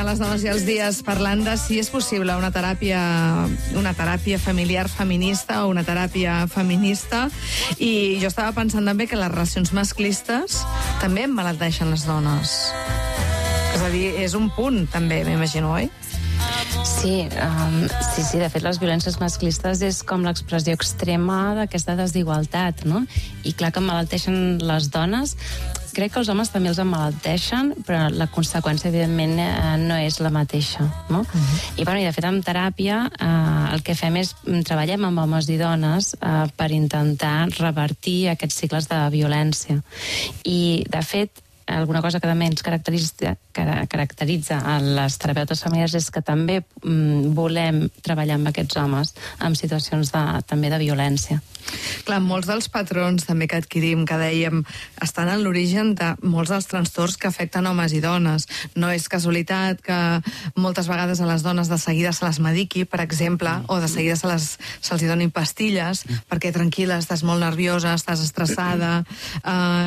les dones i els dies parlant de si és possible una teràpia familiar feminista o una teràpia feminista, i jo estava pensant també que les relacions masclistes també emmalalteixen les dones. És a dir, és un punt també, m'imagino, oi? Sí, de fet les violències masclistes és com l'expressió extrema d'aquesta desigualtat, no? I clar que emmalalteixen les dones, crec que els homes també els emmalalteixen, però la conseqüència evidentment no és la mateixa, no? I de fet en teràpia el que fem és treballem amb homes i dones per intentar revertir aquests cicles de violència. I de fet alguna cosa que també ens caracteritza a les terapeutes familiars és que també volem treballar amb aquests homes en situacions també de violència. Clar, molts dels patrons també que adquirim, que dèiem, estan en l'origen de molts dels trastorns que afecten homes i dones. No és casualitat que moltes vegades a les dones de seguida se les mediqui, per exemple, o de seguida se'ls donin pastilles, perquè tranquil·la, estàs molt nerviosa, estàs estressada,